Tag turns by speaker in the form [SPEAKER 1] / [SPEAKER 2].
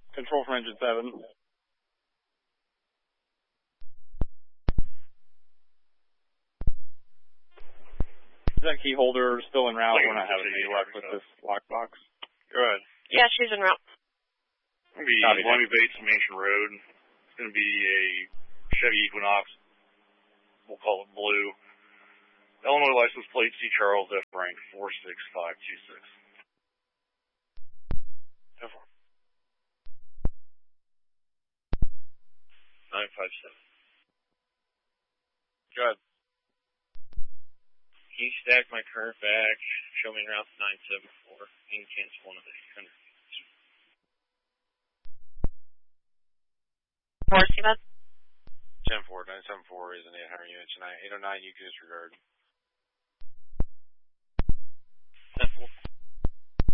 [SPEAKER 1] Control from engine 7. Is that key holder still en route? We're not having any luck with this lockbox.
[SPEAKER 2] Go ahead.
[SPEAKER 3] Yeah, she's en route.
[SPEAKER 2] It's going to be Miami Bates Mansion Road. It's going to be a Chevy Equinox. We'll call it blue. Illinois license plate C. Charles F. Rank 46526. 957. Go ahead.
[SPEAKER 4] Can you stack my current badge? Show me route 974 and cancel one of the 800.
[SPEAKER 3] Morrissey, bud?
[SPEAKER 5] 10-4, 974 is an 800 unit tonight. 809, you can disregard.